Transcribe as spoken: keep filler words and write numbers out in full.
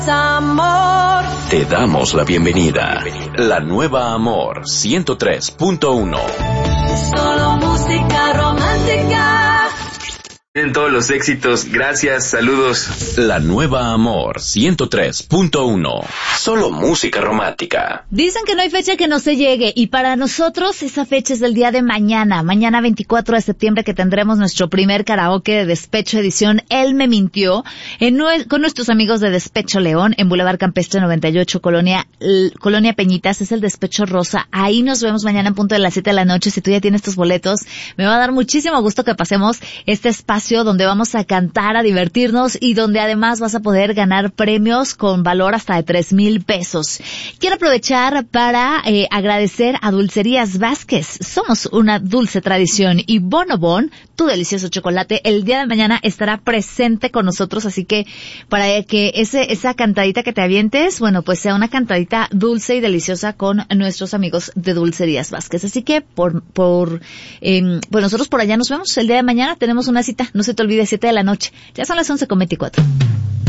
Amor. Te damos la bienvenida. La nueva Amor ciento tres punto uno. Solo música romántica. En todos los éxitos, gracias, saludos. La nueva Amor ciento tres punto uno. Solo música romántica. Dicen que no hay fecha que no se llegue, y para nosotros esa fecha es el día de mañana, mañana veinticuatro de septiembre, que tendremos nuestro primer karaoke de Despecho edición Él me mintió, en nue- con nuestros amigos de Despecho León, en Boulevard Campestre noventa y ocho, Colonia, L- Colonia Peñitas. Es el Despecho Rosa. Ahí nos vemos mañana en punto de las siete de la noche. Si tú ya tienes tus boletos, me va a dar muchísimo gusto que pasemos este espacio donde vamos a cantar, a divertirnos, y donde además vas a poder ganar premios con valor hasta de tres mil pesos. Quiero aprovechar para eh, agradecer a Dulcerías Vázquez. Somos una dulce tradición, y Bonobon, tu delicioso chocolate, el día de mañana estará presente con nosotros, así que para que ese esa cantadita que te avientes, bueno, pues sea una cantadita dulce y deliciosa con nuestros amigos de Dulcerías Vázquez. Así que por por eh, pues nosotros por allá nos vemos el día de mañana. Tenemos una cita. No se te olvide, siete de la noche. Ya son las once con veinticuatro.